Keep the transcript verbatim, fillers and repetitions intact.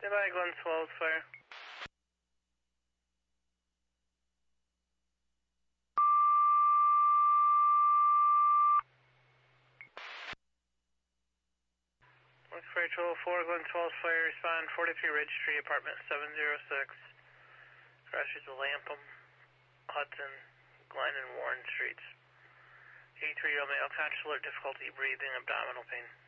Goodbye, Glen Swallows Fire. Looks for two oh four, Glen Swallows Fire, respond forty-three Ridge Street, apartment seven oh six. Crashes of Lapham, Hudson, Glen and Warren Streets. eighty-three year old male, conscious alert, difficulty breathing, abdominal pain.